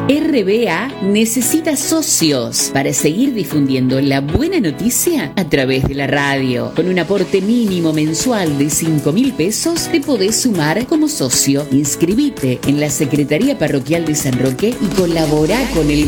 RBA necesita socios para seguir difundiendo la buena noticia a través de la radio. Con un aporte mínimo mensual de 5.000 pesos te podés sumar como socio. Inscribite en la Secretaría Parroquial de San Roque y colabora con el